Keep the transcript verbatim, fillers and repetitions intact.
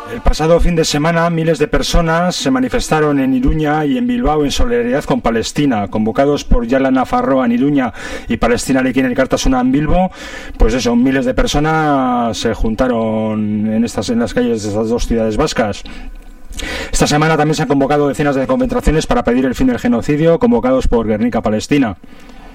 El pasado fin de semana miles de personas se manifestaron en Iruña y en Bilbao en solidaridad con Palestina, convocados por Yala Nafarroa en Iruña y Palestinarekin Elkartasuna en Bilbo. Pues eso, miles de personas se juntaron en estas en las calles de estas dos ciudades vascas. Esta semana también se han convocado decenas de concentraciones para pedir el fin del genocidio, convocados por Guernica Palestina.